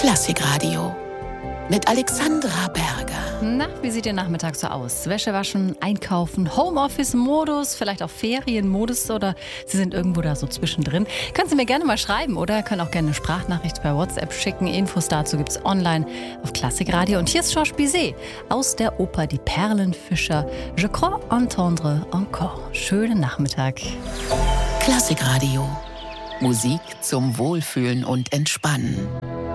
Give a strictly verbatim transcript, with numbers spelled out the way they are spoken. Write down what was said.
Klassikradio mit Alexandra Berger. Na, wie sieht Ihr Nachmittag so aus? Wäsche waschen, einkaufen, Homeoffice-Modus, vielleicht auch Ferienmodus oder Sie sind irgendwo da so zwischendrin? Können Sie mir gerne mal schreiben oder können auch gerne eine Sprachnachricht per WhatsApp schicken. Infos dazu gibt's online auf Klassikradio. Und hier ist Georges Bizet aus der Oper Die Perlenfischer. Je crois entendre encore. Schönen Nachmittag. Klassikradio. Musik zum Wohlfühlen und Entspannen.